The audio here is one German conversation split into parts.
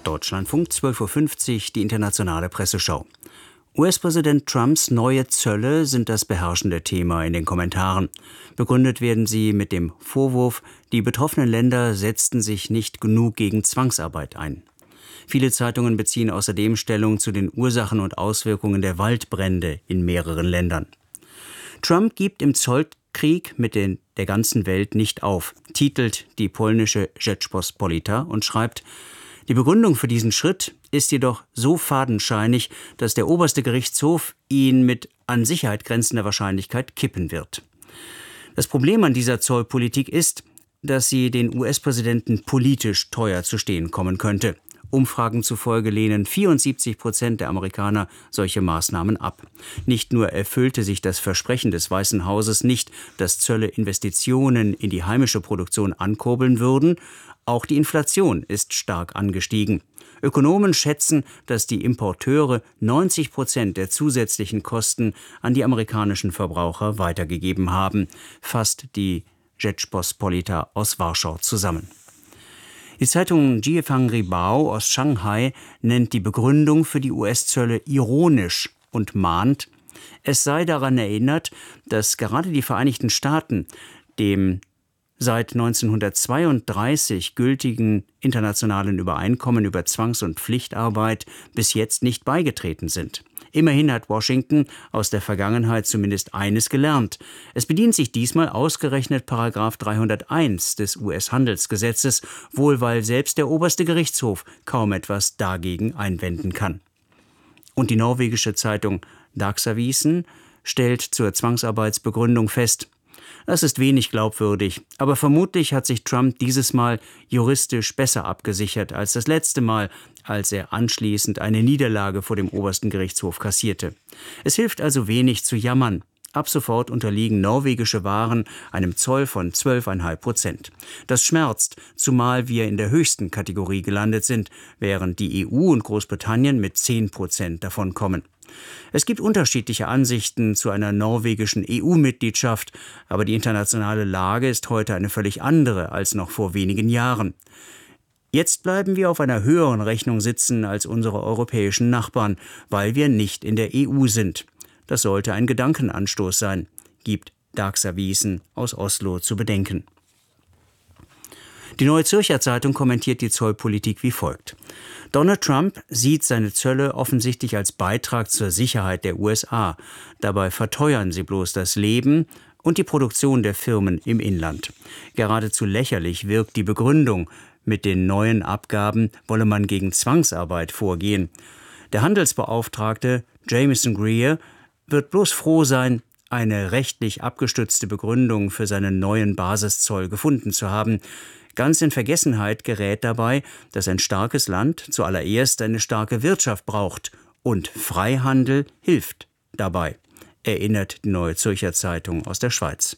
Deutschlandfunk, 12:50 Uhr, die internationale Presseschau. US-Präsident Trumps neue Zölle sind das beherrschende Thema in den Kommentaren. Begründet werden sie mit dem Vorwurf, die betroffenen Länder setzten sich nicht genug gegen Zwangsarbeit ein. Viele Zeitungen beziehen außerdem Stellung zu den Ursachen und Auswirkungen der Waldbrände in mehreren Ländern. Trump gibt im Zollkrieg mit der ganzen Welt nicht auf, titelt die polnische Rzeczpospolita und schreibt: Die Begründung für diesen Schritt ist jedoch so fadenscheinig, dass der oberste Gerichtshof ihn mit an Sicherheit grenzender Wahrscheinlichkeit kippen wird. Das Problem an dieser Zollpolitik ist, dass sie den US-Präsidenten politisch teuer zu stehen kommen könnte. Umfragen zufolge lehnen 74% der Amerikaner solche Maßnahmen ab. Nicht nur erfüllte sich das Versprechen des Weißen Hauses nicht, dass Zölle Investitionen in die heimische Produktion ankurbeln würden, auch die Inflation ist stark angestiegen. Ökonomen schätzen, dass die Importeure 90% der zusätzlichen Kosten an die amerikanischen Verbraucher weitergegeben haben, fasst die Rzeczpospolita aus Warschau zusammen. Die Zeitung Jiefang Ribao aus Shanghai nennt die Begründung für die US-Zölle ironisch und mahnt, es sei daran erinnert, dass gerade die Vereinigten Staaten dem seit 1932 gültigen internationalen Übereinkommen über Zwangs- und Pflichtarbeit bis jetzt nicht beigetreten sind. Immerhin hat Washington aus der Vergangenheit zumindest eines gelernt. Es bedient sich diesmal ausgerechnet § 301 des US-Handelsgesetzes, wohl weil selbst der oberste Gerichtshof kaum etwas dagegen einwenden kann. Und die norwegische Zeitung Dagsavisen stellt zur Zwangsarbeitsbegründung fest: Das ist wenig glaubwürdig, aber vermutlich hat sich Trump dieses Mal juristisch besser abgesichert als das letzte Mal, als er anschließend eine Niederlage vor dem obersten Gerichtshof kassierte. Es hilft also wenig zu jammern. Ab sofort unterliegen norwegische Waren einem Zoll von 12,5%. Das schmerzt, zumal wir in der höchsten Kategorie gelandet sind, während die EU und Großbritannien mit 10% davonkommen. Es gibt unterschiedliche Ansichten zu einer norwegischen EU-Mitgliedschaft, aber die internationale Lage ist heute eine völlig andere als noch vor wenigen Jahren. Jetzt bleiben wir auf einer höheren Rechnung sitzen als unsere europäischen Nachbarn, weil wir nicht in der EU sind. Das sollte ein Gedankenanstoß sein, gibt Dagsavisen aus Oslo zu bedenken. Die Neue Zürcher Zeitung kommentiert die Zollpolitik wie folgt: Donald Trump sieht seine Zölle offensichtlich als Beitrag zur Sicherheit der USA. Dabei verteuern sie bloß das Leben und die Produktion der Firmen im Inland. Geradezu lächerlich wirkt die Begründung, mit den neuen Abgaben wolle man gegen Zwangsarbeit vorgehen. Der Handelsbeauftragte Jamieson Greer wird bloß froh sein, eine rechtlich abgestützte Begründung für seinen neuen Basiszoll gefunden zu haben. Ganz in Vergessenheit gerät dabei, dass ein starkes Land zuallererst eine starke Wirtschaft braucht und Freihandel hilft dabei, erinnert die Neue Zürcher Zeitung aus der Schweiz.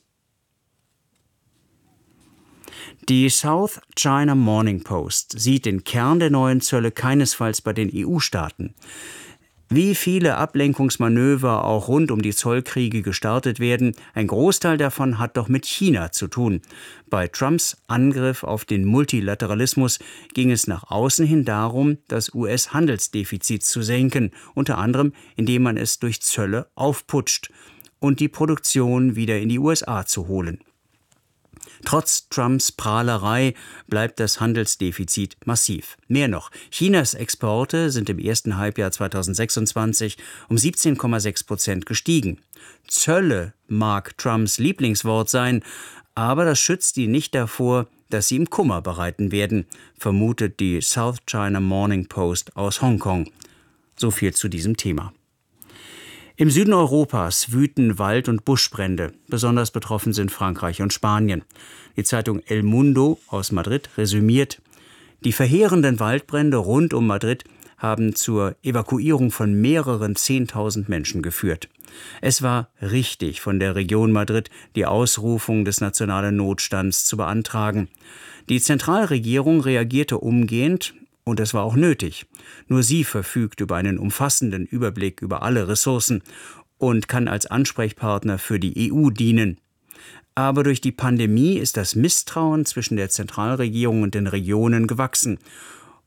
Die South China Morning Post sieht den Kern der neuen Zölle keinesfalls bei den EU-Staaten. Wie viele Ablenkungsmanöver auch rund um die Zollkriege gestartet werden, ein Großteil davon hat doch mit China zu tun. Bei Trumps Angriff auf den Multilateralismus ging es nach außen hin darum, das US-Handelsdefizit zu senken, unter anderem indem man es durch Zölle aufputscht und die Produktion wieder in die USA zu holen. Trotz Trumps Prahlerei bleibt das Handelsdefizit massiv. Mehr noch, Chinas Exporte sind im ersten Halbjahr 2026 um 17,6% gestiegen. Zölle mag Trumps Lieblingswort sein, aber das schützt ihn nicht davor, dass sie ihm Kummer bereiten werden, vermutet die South China Morning Post aus Hongkong. So viel zu diesem Thema. Im Süden Europas wüten Wald- und Buschbrände. Besonders betroffen sind Frankreich und Spanien. Die Zeitung El Mundo aus Madrid resümiert: Die verheerenden Waldbrände rund um Madrid haben zur Evakuierung von mehreren 10.000 Menschen geführt. Es war richtig von der Region Madrid, die Ausrufung des nationalen Notstands zu beantragen. Die Zentralregierung reagierte umgehend, und es war auch nötig. Nur sie verfügt über einen umfassenden Überblick über alle Ressourcen und kann als Ansprechpartner für die EU dienen. Aber durch die Pandemie ist das Misstrauen zwischen der Zentralregierung und den Regionen gewachsen.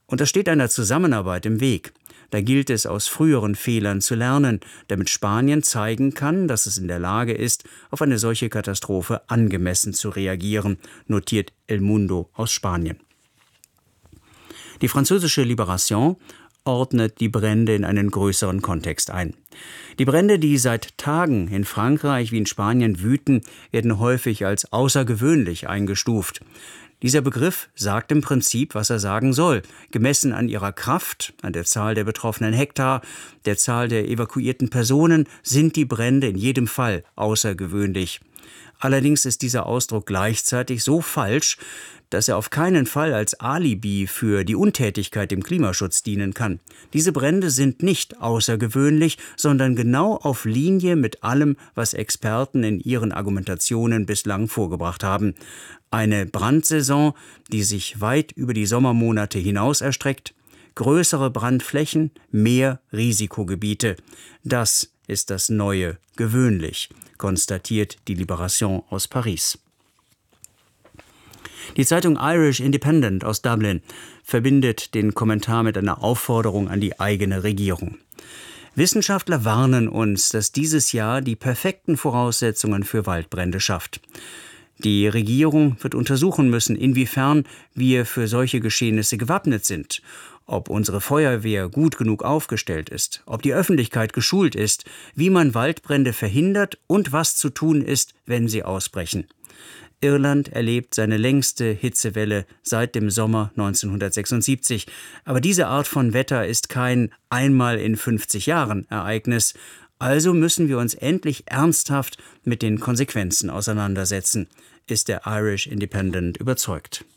Und das steht einer Zusammenarbeit im Weg. Da gilt es, aus früheren Fehlern zu lernen, damit Spanien zeigen kann, dass es in der Lage ist, auf eine solche Katastrophe angemessen zu reagieren, notiert El Mundo aus Spanien. Die französische Libération ordnet die Brände in einen größeren Kontext ein. Die Brände, die seit Tagen in Frankreich wie in Spanien wüten, werden häufig als außergewöhnlich eingestuft. Dieser Begriff sagt im Prinzip, was er sagen soll. Gemessen an ihrer Kraft, an der Zahl der betroffenen Hektar, der Zahl der evakuierten Personen, sind die Brände in jedem Fall außergewöhnlich. Allerdings ist dieser Ausdruck gleichzeitig so falsch, dass er auf keinen Fall als Alibi für die Untätigkeit im Klimaschutz dienen kann. Diese Brände sind nicht außergewöhnlich, sondern genau auf Linie mit allem, was Experten in ihren Argumentationen bislang vorgebracht haben. Eine Brandsaison, die sich weit über die Sommermonate hinaus erstreckt, größere Brandflächen, mehr Risikogebiete. Das ist das neue gewöhnlich, konstatiert die Libération aus Paris. Die Zeitung Irish Independent aus Dublin verbindet den Kommentar mit einer Aufforderung an die eigene Regierung. Wissenschaftler warnen uns, dass dieses Jahr die perfekten Voraussetzungen für Waldbrände schafft. Die Regierung wird untersuchen müssen, inwiefern wir für solche Geschehnisse gewappnet sind, ob unsere Feuerwehr gut genug aufgestellt ist, ob die Öffentlichkeit geschult ist, wie man Waldbrände verhindert und was zu tun ist, wenn sie ausbrechen. Irland erlebt seine längste Hitzewelle seit dem Sommer 1976. Aber diese Art von Wetter ist kein einmal in 50 Jahren Ereignis. Also müssen wir uns endlich ernsthaft mit den Konsequenzen auseinandersetzen, ist der Irish Independent überzeugt.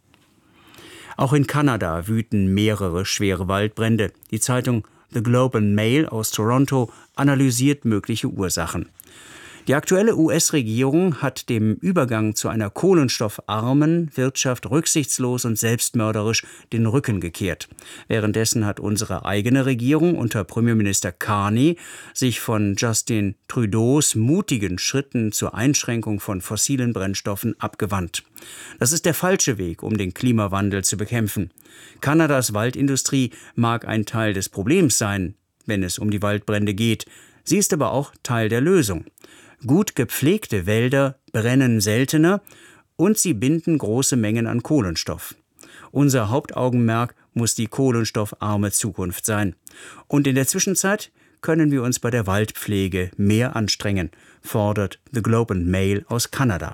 Auch in Kanada wüten mehrere schwere Waldbrände. Die Zeitung The Globe and Mail aus Toronto analysiert mögliche Ursachen. Die aktuelle US-Regierung hat dem Übergang zu einer kohlenstoffarmen Wirtschaft rücksichtslos und selbstmörderisch den Rücken gekehrt. Währenddessen hat unsere eigene Regierung unter Premierminister Carney sich von Justin Trudeaus mutigen Schritten zur Einschränkung von fossilen Brennstoffen abgewandt. Das ist der falsche Weg, um den Klimawandel zu bekämpfen. Kanadas Waldindustrie mag ein Teil des Problems sein, wenn es um die Waldbrände geht. Sie ist aber auch Teil der Lösung. Gut gepflegte Wälder brennen seltener und sie binden große Mengen an Kohlenstoff. Unser Hauptaugenmerk muss die kohlenstoffarme Zukunft sein. Und in der Zwischenzeit können wir uns bei der Waldpflege mehr anstrengen, fordert The Globe and Mail aus Kanada.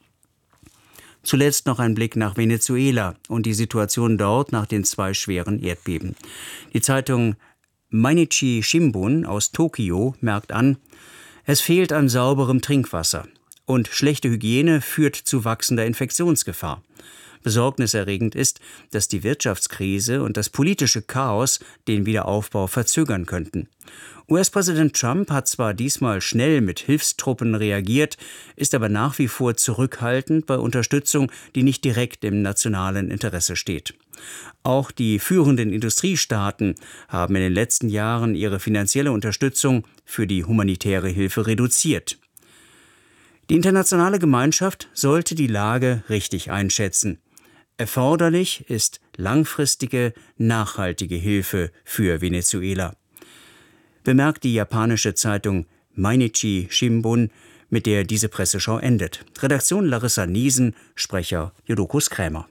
Zuletzt noch ein Blick nach Venezuela und die Situation dort nach den 2 schweren Erdbeben. Die Zeitung Mainichi Shimbun aus Tokio merkt an, es fehlt an sauberem Trinkwasser und schlechte Hygiene führt zu wachsender Infektionsgefahr. Besorgniserregend ist, dass die Wirtschaftskrise und das politische Chaos den Wiederaufbau verzögern könnten. US-Präsident Trump hat zwar diesmal schnell mit Hilfstruppen reagiert, ist aber nach wie vor zurückhaltend bei Unterstützung, die nicht direkt im nationalen Interesse steht. Auch die führenden Industriestaaten haben in den letzten Jahren ihre finanzielle Unterstützung für die humanitäre Hilfe reduziert. Die internationale Gemeinschaft sollte die Lage richtig einschätzen. Erforderlich ist langfristige, nachhaltige Hilfe für Venezuela, bemerkt die japanische Zeitung Mainichi Shimbun, mit der diese Presseschau endet. Redaktion Larissa Niesen, Sprecher Jodokus Krämer.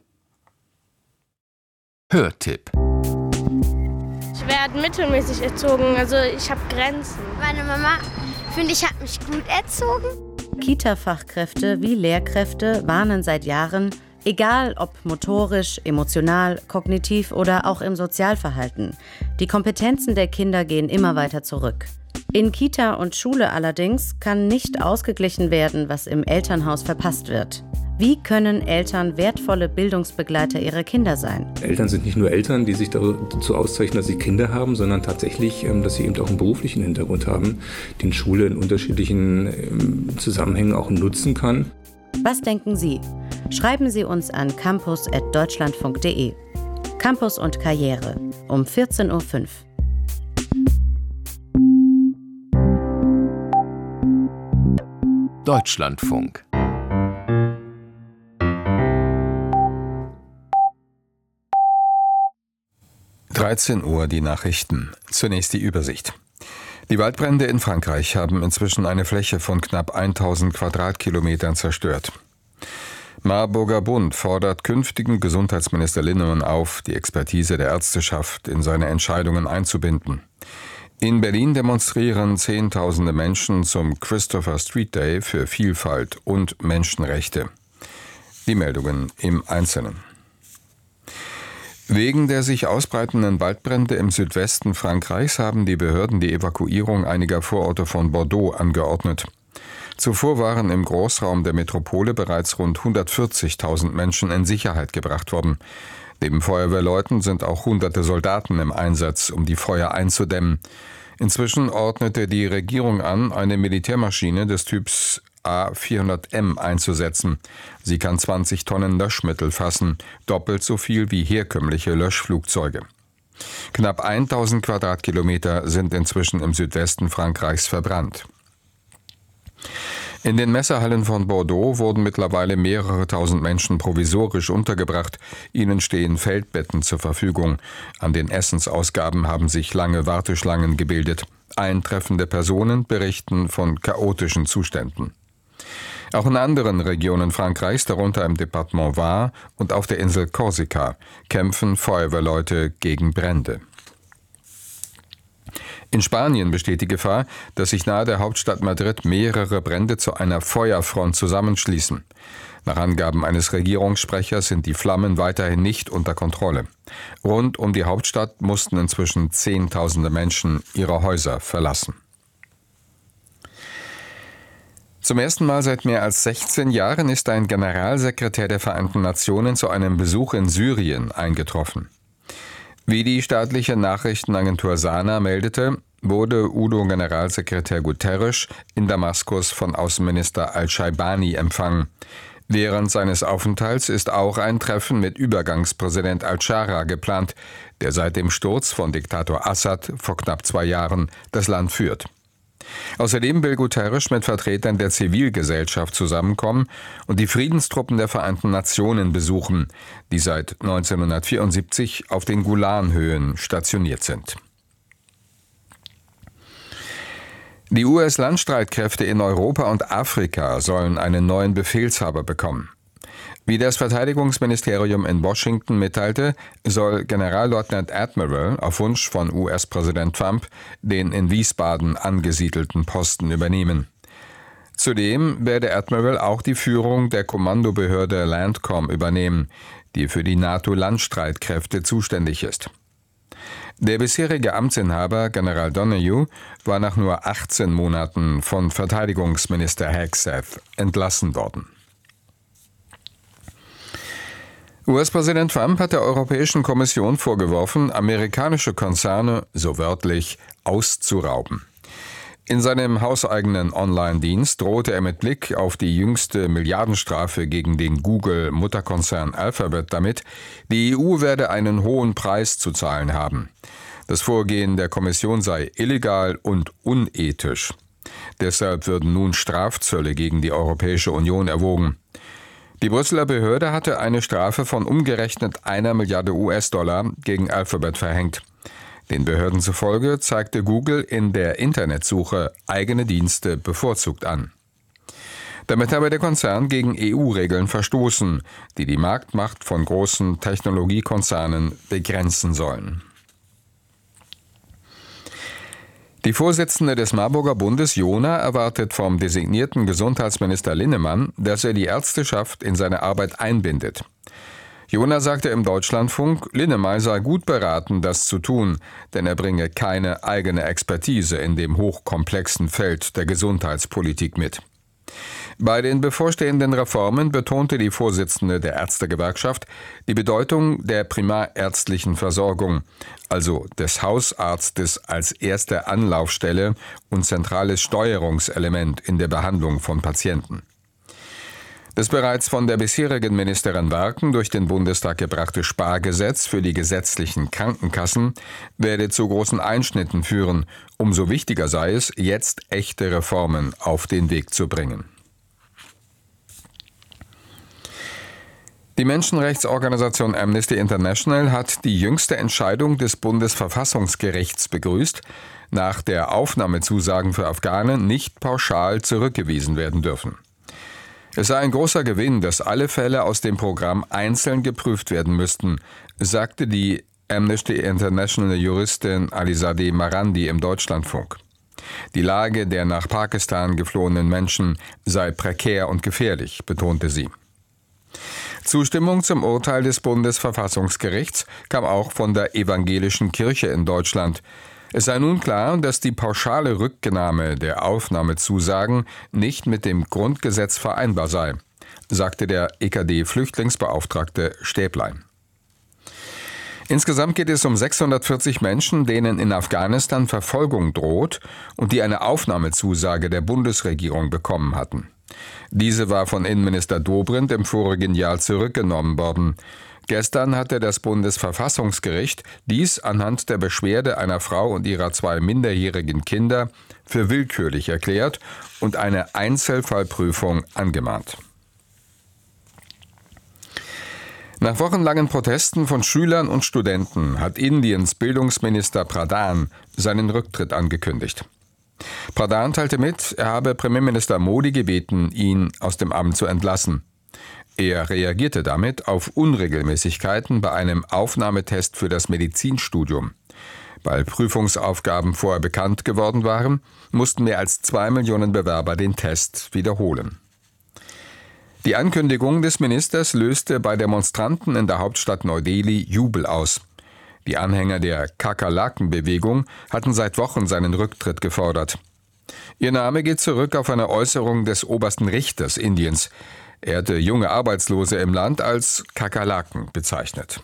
Hörtipp. Ich werde mittelmäßig erzogen, also ich habe Grenzen. Meine Mama, finde ich, hat mich gut erzogen. Kita-Fachkräfte wie Lehrkräfte warnen seit Jahren, egal ob motorisch, emotional, kognitiv oder auch im Sozialverhalten. Die Kompetenzen der Kinder gehen immer weiter zurück. In Kita und Schule allerdings kann nicht ausgeglichen werden, was im Elternhaus verpasst wird. Wie können Eltern wertvolle Bildungsbegleiter ihrer Kinder sein? Eltern sind nicht nur Eltern, die sich dazu auszeichnen, dass sie Kinder haben, sondern tatsächlich, dass sie eben auch einen beruflichen Hintergrund haben, den Schule in unterschiedlichen Zusammenhängen auch nutzen kann. Was denken Sie? Schreiben Sie uns an campus@deutschlandfunk.de. Campus und Karriere um 14:05 Uhr. Deutschlandfunk. 13 Uhr die Nachrichten. Zunächst die Übersicht. Die Waldbrände in Frankreich haben inzwischen eine Fläche von knapp 1000 Quadratkilometern zerstört. Marburger Bund fordert künftigen Gesundheitsminister Linnemann auf, die Expertise der Ärzteschaft in seine Entscheidungen einzubinden. In Berlin demonstrieren Zehntausende Menschen zum Christopher Street Day für Vielfalt und Menschenrechte. Die Meldungen im Einzelnen. Wegen der sich ausbreitenden Waldbrände im Südwesten Frankreichs haben die Behörden die Evakuierung einiger Vororte von Bordeaux angeordnet. Zuvor waren im Großraum der Metropole bereits rund 140.000 Menschen in Sicherheit gebracht worden. Neben Feuerwehrleuten sind auch hunderte Soldaten im Einsatz, um die Feuer einzudämmen. Inzwischen ordnete die Regierung an, eine Militärmaschine des Typs A400M einzusetzen. Sie kann 20 Tonnen Löschmittel fassen, doppelt so viel wie herkömmliche Löschflugzeuge. Knapp 1000 Quadratkilometer sind inzwischen im Südwesten Frankreichs verbrannt. In den Messehallen von Bordeaux wurden mittlerweile mehrere tausend Menschen provisorisch untergebracht. Ihnen stehen Feldbetten zur Verfügung. An den Essensausgaben haben sich lange Warteschlangen gebildet. Eintreffende Personen berichten von chaotischen Zuständen. Auch in anderen Regionen Frankreichs, darunter im Departement Var und auf der Insel Korsika, kämpfen Feuerwehrleute gegen Brände. In Spanien besteht die Gefahr, dass sich nahe der Hauptstadt Madrid mehrere Brände zu einer Feuerfront zusammenschließen. Nach Angaben eines Regierungssprechers sind die Flammen weiterhin nicht unter Kontrolle. Rund um die Hauptstadt mussten inzwischen Zehntausende Menschen ihre Häuser verlassen. Zum ersten Mal seit mehr als 16 Jahren ist ein Generalsekretär der Vereinten Nationen zu einem Besuch in Syrien eingetroffen. Wie die staatliche Nachrichtenagentur Sana meldete, wurde UNO-Generalsekretär Guterres in Damaskus von Außenminister al-Shaibani empfangen. Während seines Aufenthalts ist auch ein Treffen mit Übergangspräsident al-Shara geplant, der seit dem Sturz von Diktator Assad vor knapp 2 Jahren das Land führt. Außerdem will Guterres mit Vertretern der Zivilgesellschaft zusammenkommen und die Friedenstruppen der Vereinten Nationen besuchen, die seit 1974 auf den Golanhöhen stationiert sind. Die US-Landstreitkräfte in Europa und Afrika sollen einen neuen Befehlshaber bekommen. Wie das Verteidigungsministerium in Washington mitteilte, soll Generalleutnant Admiral auf Wunsch von US-Präsident Trump den in Wiesbaden angesiedelten Posten übernehmen. Zudem werde Admiral auch die Führung der Kommandobehörde Landcom übernehmen, die für die NATO-Landstreitkräfte zuständig ist. Der bisherige Amtsinhaber, General Donahue, war nach nur 18 Monaten von Verteidigungsminister Hegseth entlassen worden. US-Präsident Trump hat der Europäischen Kommission vorgeworfen, amerikanische Konzerne, so wörtlich, auszurauben. In seinem hauseigenen Online-Dienst drohte er mit Blick auf die jüngste Milliardenstrafe gegen den Google-Mutterkonzern Alphabet damit, die EU werde einen hohen Preis zu zahlen haben. Das Vorgehen der Kommission sei illegal und unethisch. Deshalb würden nun Strafzölle gegen die Europäische Union erwogen. Die Brüsseler Behörde hatte eine Strafe von umgerechnet 1 Milliarde US-Dollar gegen Alphabet verhängt. Den Behörden zufolge zeigte Google in der Internetsuche eigene Dienste bevorzugt an. Damit habe der Konzern gegen EU-Regeln verstoßen, die die Marktmacht von großen Technologiekonzernen begrenzen sollen. Die Vorsitzende des Marburger Bundes, Jona, erwartet vom designierten Gesundheitsminister Linnemann, dass er die Ärzteschaft in seine Arbeit einbindet. Jona sagte im Deutschlandfunk, Linnemann sei gut beraten, das zu tun, denn er bringe keine eigene Expertise in dem hochkomplexen Feld der Gesundheitspolitik mit. Bei den bevorstehenden Reformen betonte die Vorsitzende der Ärztegewerkschaft die Bedeutung der primärärztlichen Versorgung, also des Hausarztes als erste Anlaufstelle und zentrales Steuerungselement in der Behandlung von Patienten. Das bereits von der bisherigen Ministerin Werken durch den Bundestag gebrachte Spargesetz für die gesetzlichen Krankenkassen werde zu großen Einschnitten führen. Umso wichtiger sei es, jetzt echte Reformen auf den Weg zu bringen. Die Menschenrechtsorganisation Amnesty International hat die jüngste Entscheidung des Bundesverfassungsgerichts begrüßt, nach der Aufnahmezusagen für Afghanen nicht pauschal zurückgewiesen werden dürfen. Es sei ein großer Gewinn, dass alle Fälle aus dem Programm einzeln geprüft werden müssten, sagte die Amnesty International Juristin Alizadeh Marandi im Deutschlandfunk. Die Lage der nach Pakistan geflohenen Menschen sei prekär und gefährlich, betonte sie. Zustimmung zum Urteil des Bundesverfassungsgerichts kam auch von der evangelischen Kirche in Deutschland. Es sei nun klar, dass die pauschale Rücknahme der Aufnahmezusagen nicht mit dem Grundgesetz vereinbar sei, sagte der EKD-Flüchtlingsbeauftragte Stäblein. Insgesamt geht es um 640 Menschen, denen in Afghanistan Verfolgung droht und die eine Aufnahmezusage der Bundesregierung bekommen hatten. Diese war von Innenminister Dobrindt im vorigen Jahr zurückgenommen worden. Gestern hatte das Bundesverfassungsgericht dies anhand der Beschwerde einer Frau und ihrer 2 minderjährigen Kinder für willkürlich erklärt und eine Einzelfallprüfung angemahnt. Nach wochenlangen Protesten von Schülern und Studenten hat Indiens Bildungsminister Pradhan seinen Rücktritt angekündigt. Pradhan teilte mit, er habe Premierminister Modi gebeten, ihn aus dem Amt zu entlassen. Er reagierte damit auf Unregelmäßigkeiten bei einem Aufnahmetest für das Medizinstudium. Weil Prüfungsaufgaben vorher bekannt geworden waren, mussten mehr als 2 Millionen Bewerber den Test wiederholen. Die Ankündigung des Ministers löste bei Demonstranten in der Hauptstadt Neu-Delhi Jubel aus. Die Anhänger der Kakerlaken-Bewegung hatten seit Wochen seinen Rücktritt gefordert. Ihr Name geht zurück auf eine Äußerung des obersten Richters Indiens. Er hatte junge Arbeitslose im Land als Kakerlaken bezeichnet.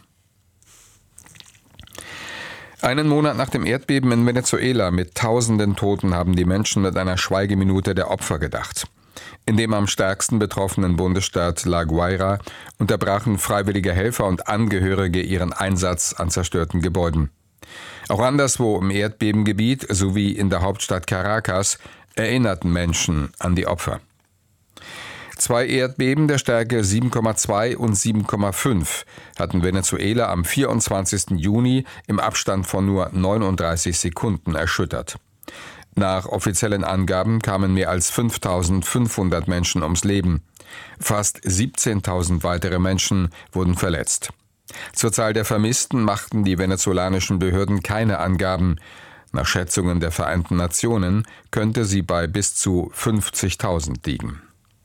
Einen Monat nach dem Erdbeben in Venezuela mit tausenden Toten haben die Menschen mit einer Schweigeminute der Opfer gedacht. In dem am stärksten betroffenen Bundesstaat La Guaira unterbrachen freiwillige Helfer und Angehörige ihren Einsatz an zerstörten Gebäuden. Auch anderswo im Erdbebengebiet sowie in der Hauptstadt Caracas erinnerten Menschen an die Opfer. 2 Erdbeben der Stärke 7,2 und 7,5 hatten Venezuela am 24. Juni im Abstand von nur 39 Sekunden erschüttert. Nach offiziellen Angaben kamen mehr als 5.500 Menschen ums Leben. Fast 17.000 weitere Menschen wurden verletzt. Zur Zahl der Vermissten machten die venezolanischen Behörden keine Angaben. Nach Schätzungen der Vereinten Nationen könnte sie bei bis zu 50.000 liegen.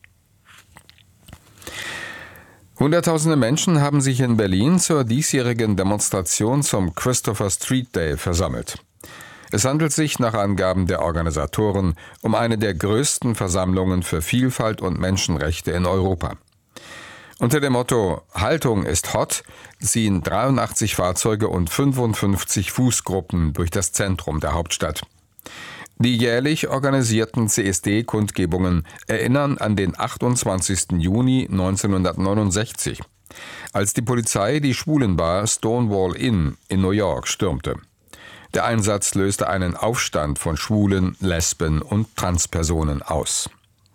Hunderttausende Menschen haben sich in Berlin zur diesjährigen Demonstration zum Christopher Street Day versammelt. Es handelt sich nach Angaben der Organisatoren um eine der größten Versammlungen für Vielfalt und Menschenrechte in Europa. Unter dem Motto »Haltung ist hot« ziehen 83 Fahrzeuge und 55 Fußgruppen durch das Zentrum der Hauptstadt. Die jährlich organisierten CSD-Kundgebungen erinnern an den 28. Juni 1969, als die Polizei die Schwulenbar Stonewall Inn in New York stürmte. Der Einsatz löste einen Aufstand von Schwulen, Lesben und Transpersonen aus.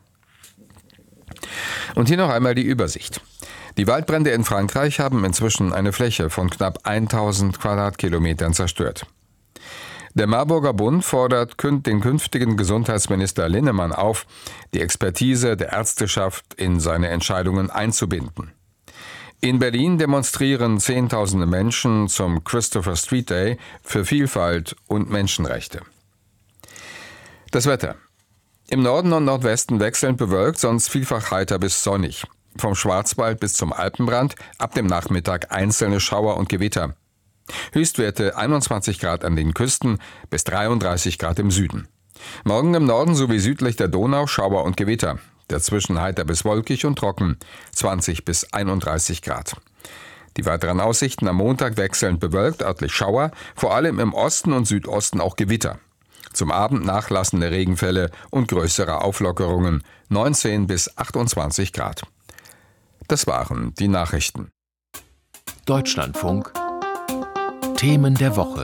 Und hier noch einmal die Übersicht. Die Waldbrände in Frankreich haben inzwischen eine Fläche von knapp 1000 Quadratkilometern zerstört. Der Marburger Bund fordert den künftigen Gesundheitsminister Linnemann auf, die Expertise der Ärzteschaft in seine Entscheidungen einzubinden. In Berlin demonstrieren Zehntausende Menschen zum Christopher Street Day für Vielfalt und Menschenrechte. Das Wetter. Im Norden und Nordwesten wechselnd bewölkt, sonst vielfach heiter bis sonnig. Vom Schwarzwald bis zum Alpenrand ab dem Nachmittag einzelne Schauer und Gewitter. Höchstwerte 21 Grad an den Küsten bis 33 Grad im Süden. Morgen im Norden sowie südlich der Donau Schauer und Gewitter. Dazwischen heiter bis wolkig und trocken, 20 bis 31 Grad. Die weiteren Aussichten am Montag wechselnd bewölkt, örtlich Schauer, vor allem im Osten und Südosten auch Gewitter. Zum Abend nachlassende Regenfälle und größere Auflockerungen, 19 bis 28 Grad. Das waren die Nachrichten. Deutschlandfunk Themen der Woche.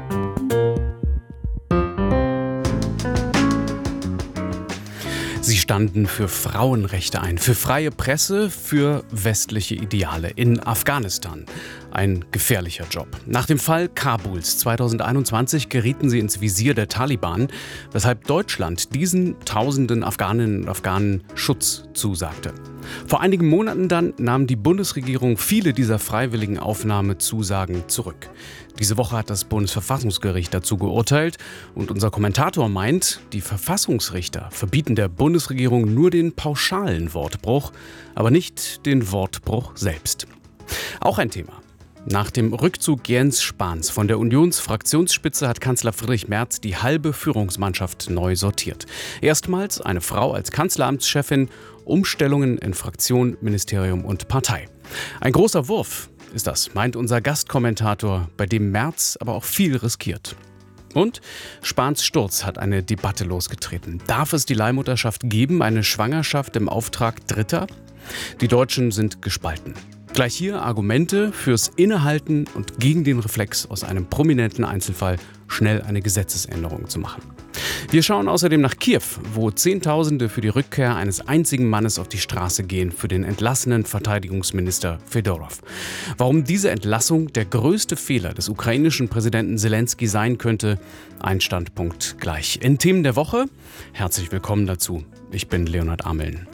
Sie standen für Frauenrechte ein, für freie Presse, für westliche Ideale in Afghanistan. Ein gefährlicher Job. Nach dem Fall Kabuls 2021 gerieten sie ins Visier der Taliban, weshalb Deutschland diesen tausenden Afghaninnen und Afghanen Schutz zusagte. Vor einigen Monaten dann nahm die Bundesregierung viele dieser freiwilligen Aufnahmezusagen zurück. Diese Woche hat das Bundesverfassungsgericht dazu geurteilt und unser Kommentator meint, die Verfassungsrichter verbieten der Bundesregierung nur den pauschalen Wortbruch, aber nicht den Wortbruch selbst. Auch ein Thema. Nach dem Rückzug Jens Spahns von der Unionsfraktionsspitze hat Kanzler Friedrich Merz die halbe Führungsmannschaft neu sortiert. Erstmals eine Frau als Kanzleramtschefin, Umstellungen in Fraktion, Ministerium und Partei. Ein großer Wurf ist das, meint unser Gastkommentator, bei dem Merz aber auch viel riskiert. Und Spahns Sturz hat eine Debatte losgetreten. Darf es die Leihmutterschaft geben, eine Schwangerschaft im Auftrag Dritter? Die Deutschen sind gespalten. Gleich hier Argumente fürs Innehalten und gegen den Reflex, aus einem prominenten Einzelfall schnell eine Gesetzesänderung zu machen. Wir schauen außerdem nach Kiew, wo Zehntausende für die Rückkehr eines einzigen Mannes auf die Straße gehen, für den entlassenen Verteidigungsminister Fedorov. Warum diese Entlassung der größte Fehler des ukrainischen Präsidenten Selenskyj sein könnte, ein Standpunkt gleich. In Themen der Woche, herzlich willkommen dazu. Ich bin Leonhard Ameln.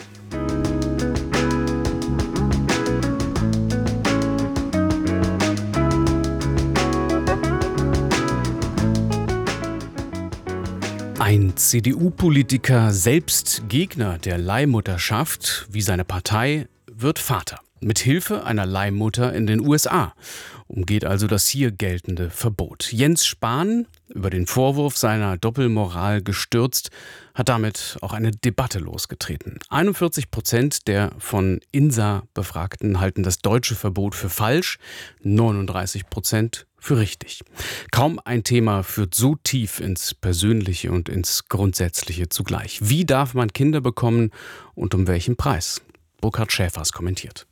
Ein CDU-Politiker, selbst Gegner der Leihmutterschaft, wie seine Partei, wird Vater. Mit Hilfe einer Leihmutter in den USA. Umgeht also das hier geltende Verbot. Jens Spahn, über den Vorwurf seiner Doppelmoral gestürzt, hat damit auch eine Debatte losgetreten. 41% der von INSA Befragten halten das deutsche Verbot für falsch, 39% für richtig. Kaum ein Thema führt so tief ins Persönliche und ins Grundsätzliche zugleich. Wie darf man Kinder bekommen und um welchen Preis? Burkhard Schäfers kommentiert.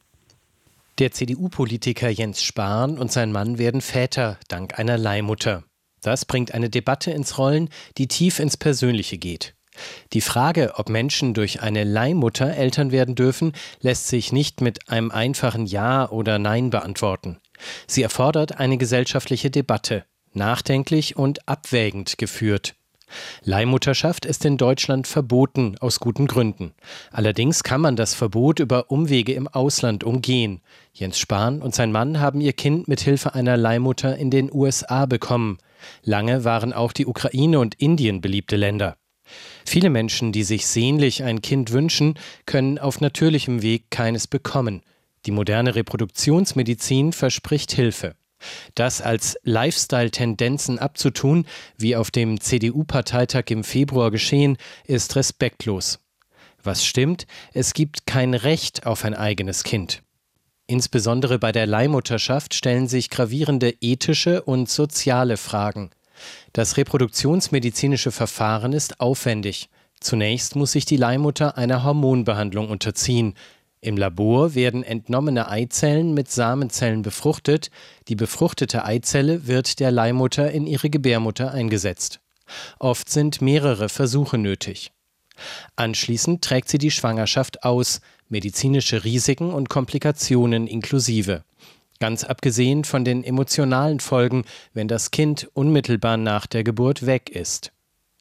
Der CDU-Politiker Jens Spahn und sein Mann werden Väter dank einer Leihmutter. Das bringt eine Debatte ins Rollen, die tief ins Persönliche geht. Die Frage, ob Menschen durch eine Leihmutter Eltern werden dürfen, lässt sich nicht mit einem einfachen Ja oder Nein beantworten. Sie erfordert eine gesellschaftliche Debatte, nachdenklich und abwägend geführt. Leihmutterschaft ist in Deutschland verboten, aus guten Gründen. Allerdings kann man das Verbot über Umwege im Ausland umgehen. Jens Spahn und sein Mann haben ihr Kind mit Hilfe einer Leihmutter in den USA bekommen. Lange waren auch die Ukraine und Indien beliebte Länder. Viele Menschen, die sich sehnlich ein Kind wünschen, können auf natürlichem Weg keines bekommen. Die moderne Reproduktionsmedizin verspricht Hilfe. Das als Lifestyle-Tendenzen abzutun, wie auf dem CDU-Parteitag im Februar geschehen, ist respektlos. Was stimmt, es gibt kein Recht auf ein eigenes Kind. Insbesondere bei der Leihmutterschaft stellen sich gravierende ethische und soziale Fragen. Das reproduktionsmedizinische Verfahren ist aufwendig. Zunächst muss sich die Leihmutter einer Hormonbehandlung unterziehen. Im Labor werden entnommene Eizellen mit Samenzellen befruchtet. Die befruchtete Eizelle wird der Leihmutter in ihre Gebärmutter eingesetzt. Oft sind mehrere Versuche nötig. Anschließend trägt sie die Schwangerschaft aus, medizinische Risiken und Komplikationen inklusive. Ganz abgesehen von den emotionalen Folgen, wenn das Kind unmittelbar nach der Geburt weg ist.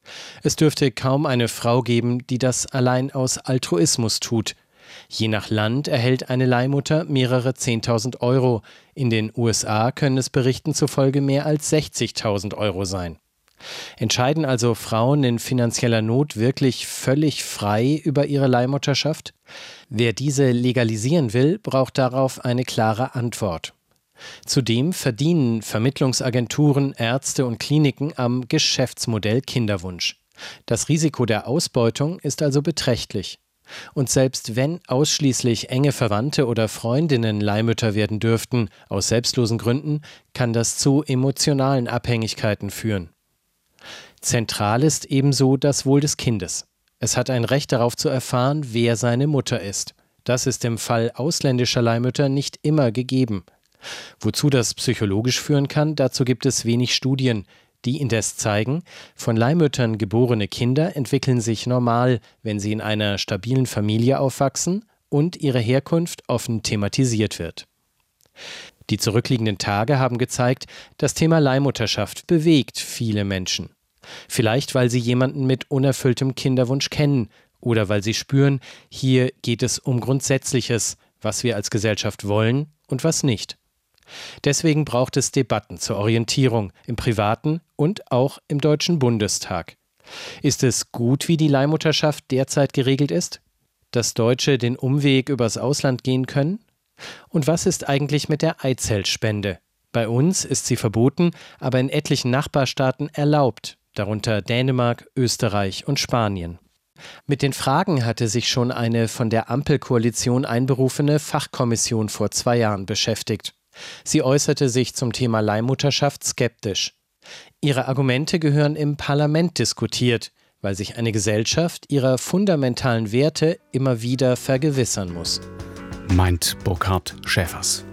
Es dürfte kaum eine Frau geben, die das allein aus Altruismus tut. Je nach Land erhält eine Leihmutter mehrere 10.000 Euro. In den USA können es Berichten zufolge mehr als 60.000 Euro sein. Entscheiden also Frauen in finanzieller Not wirklich völlig frei über ihre Leihmutterschaft? Wer diese legalisieren will, braucht darauf eine klare Antwort. Zudem verdienen Vermittlungsagenturen, Ärzte und Kliniken am Geschäftsmodell Kinderwunsch. Das Risiko der Ausbeutung ist also beträchtlich. Und selbst wenn ausschließlich enge Verwandte oder Freundinnen Leihmütter werden dürften, aus selbstlosen Gründen, kann das zu emotionalen Abhängigkeiten führen. Zentral ist ebenso das Wohl des Kindes. Es hat ein Recht darauf zu erfahren, wer seine Mutter ist. Das ist im Fall ausländischer Leihmütter nicht immer gegeben. Wozu das psychologisch führen kann, dazu gibt es wenig Studien. Die indes zeigen, von Leihmüttern geborene Kinder entwickeln sich normal, wenn sie in einer stabilen Familie aufwachsen und ihre Herkunft offen thematisiert wird. Die zurückliegenden Tage haben gezeigt, das Thema Leihmutterschaft bewegt viele Menschen. Vielleicht, weil sie jemanden mit unerfülltem Kinderwunsch kennen oder weil sie spüren, hier geht es um Grundsätzliches, was wir als Gesellschaft wollen und was nicht. Deswegen braucht es Debatten zur Orientierung im Privaten und auch im Deutschen Bundestag. Ist es gut, wie die Leihmutterschaft derzeit geregelt ist? Dass Deutsche den Umweg übers Ausland gehen können? Und was ist eigentlich mit der Eizellspende? Bei uns ist sie verboten, aber in etlichen Nachbarstaaten erlaubt, darunter Dänemark, Österreich und Spanien. Mit den Fragen hatte sich schon eine von der Ampelkoalition einberufene Fachkommission vor 2 Jahren beschäftigt. Sie äußerte sich zum Thema Leihmutterschaft skeptisch. Ihre Argumente gehören im Parlament diskutiert, weil sich eine Gesellschaft ihrer fundamentalen Werte immer wieder vergewissern muss. Meint Burkhard Schäfers.